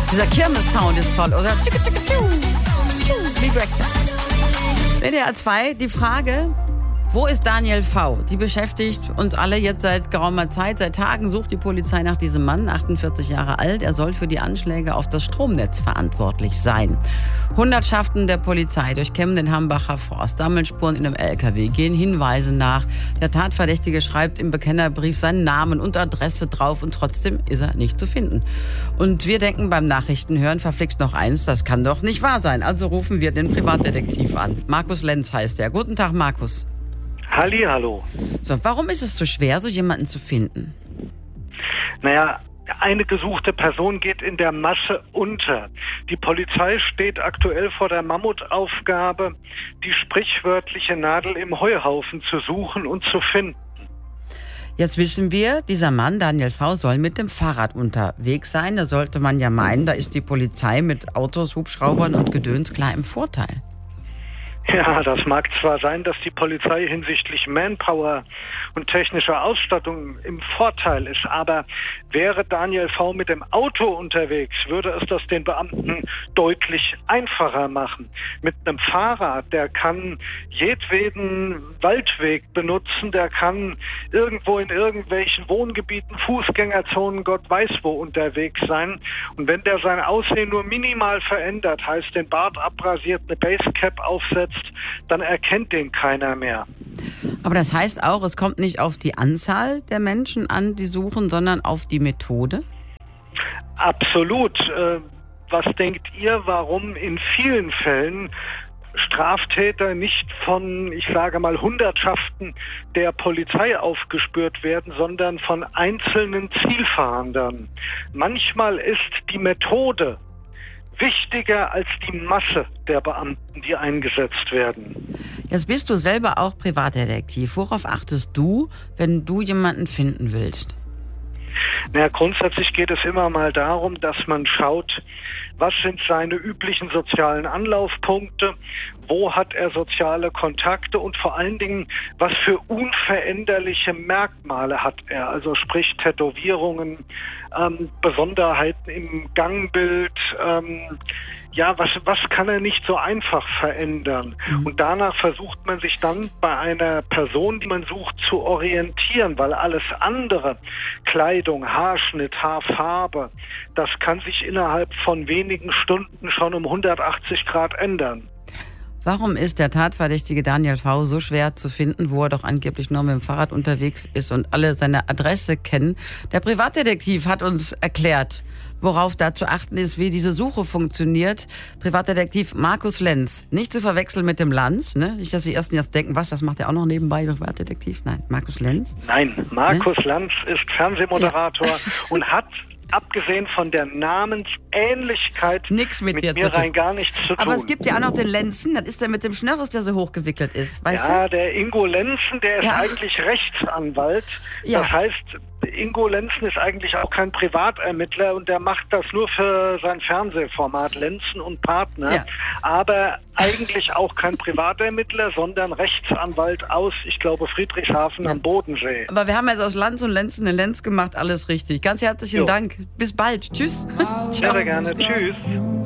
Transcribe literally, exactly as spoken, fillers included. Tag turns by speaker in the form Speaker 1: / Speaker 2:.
Speaker 1: Dieser Kirmes-Sound ist toll, oder? Wie Brexit. W D R zwei, die Frage, wo ist Daniel V.? Die beschäftigt uns alle jetzt seit geraumer Zeit. Seit Tagen sucht die Polizei nach diesem Mann, achtundvierzig Jahre alt. Er soll für die Anschläge auf das Stromnetz verantwortlich sein. Hundertschaften der Polizei durchkämmen den Hambacher Forst, sammeln Spuren in einem L K W, gehen Hinweisen nach. Der Tatverdächtige schreibt im Bekennerbrief seinen Namen und Adresse drauf und trotzdem ist er nicht zu finden. Und wir denken beim Nachrichtenhören verflixt noch eins, das kann doch nicht wahr sein. Also rufen wir den Privatdetektiv an. Markus Lenz heißt er. Guten Tag, Markus.
Speaker 2: Hallihallo.
Speaker 1: So, warum ist es so schwer, so jemanden zu finden?
Speaker 2: Naja, eine gesuchte Person geht in der Masse unter. Die Polizei steht aktuell vor der Mammutaufgabe, die sprichwörtliche Nadel im Heuhaufen zu suchen und zu finden.
Speaker 1: Jetzt wissen wir, dieser Mann, Daniel V., soll mit dem Fahrrad unterwegs sein. Da sollte man ja meinen, da ist die Polizei mit Autos, Hubschraubern und Gedöns klar im Vorteil.
Speaker 2: Ja, das mag zwar sein, dass die Polizei hinsichtlich Manpower und technischer Ausstattung im Vorteil ist, aber wäre Daniel V. mit dem Auto unterwegs, würde es das den Beamten deutlich einfacher machen. Mit einem Fahrrad, der kann jedweden Waldweg benutzen, der kann irgendwo in irgendwelchen Wohngebieten, Fußgängerzonen, Gott weiß wo unterwegs sein. Und wenn der sein Aussehen nur minimal verändert, heißt den Bart abrasiert, eine Basecap aufsetzt, dann erkennt den keiner mehr.
Speaker 1: Aber das heißt auch, es kommt nicht auf die Anzahl der Menschen an, die suchen, sondern auf die Methode?
Speaker 2: Absolut. Was denkt ihr, warum in vielen Fällen Straftäter nicht von, ich sage mal, Hundertschaften der Polizei aufgespürt werden, sondern von einzelnen Zielfahndern? Manchmal ist die Methode wichtiger als die Masse der Beamten, die eingesetzt werden.
Speaker 1: Jetzt bist du selber auch Privatdetektiv. Worauf achtest du, wenn du jemanden finden willst?
Speaker 2: Naja, grundsätzlich geht es immer mal darum, dass man schaut, was sind seine üblichen sozialen Anlaufpunkte, wo hat er soziale Kontakte und vor allen Dingen, was für unveränderliche Merkmale hat er, also sprich Tätowierungen, ähm, Besonderheiten im Gangbild, ähm, ja, was, was kann er nicht so einfach verändern? Mhm. Und danach versucht man sich dann bei einer Person, die man sucht, zu orientieren, weil alles andere, Kleidung, Haarschnitt, Haarfarbe, das kann sich innerhalb von wenigen Stunden schon um hundertachtzig Grad ändern.
Speaker 1: Warum ist der Tatverdächtige Daniel V. so schwer zu finden, wo er doch angeblich nur mit dem Fahrrad unterwegs ist und alle seine Adresse kennen? Der Privatdetektiv hat uns erklärt, worauf da zu achten ist, wie diese Suche funktioniert. Privatdetektiv Markus Lenz. Nicht zu verwechseln mit dem Lanz, ne? Nicht, dass die Ersten jetzt denken, was, das macht er auch noch nebenbei, Privatdetektiv? Nein, Markus Lenz.
Speaker 2: Nein, Markus ne? Lanz ist Fernsehmoderator ja. und hat abgesehen von der Namensähnlichkeit
Speaker 1: Nix mit,
Speaker 2: mit
Speaker 1: dir
Speaker 2: mir
Speaker 1: zu tun.
Speaker 2: rein gar nichts zu tun.
Speaker 1: Aber es gibt ja auch noch den Lenzen, das ist der mit dem Schnörres, der so hochgewickelt ist, weißt
Speaker 2: ja, du?
Speaker 1: Ja,
Speaker 2: der Ingo Lenzen, der ist ja. eigentlich Rechtsanwalt. Ja. Das heißt, Ingo Lenzen ist eigentlich auch kein Privatermittler und der macht das nur für sein Fernsehformat Lenzen und Partner. Ja. Aber eigentlich auch kein Privatermittler, sondern Rechtsanwalt aus, ich glaube, Friedrichshafen ja. am Bodensee.
Speaker 1: Aber wir haben jetzt aus Lanz und Lenzen eine Lenz gemacht, alles richtig. Ganz herzlichen jo. Dank. Bis bald. Tschüss.
Speaker 2: Sehr, sehr gerne. Tschüss.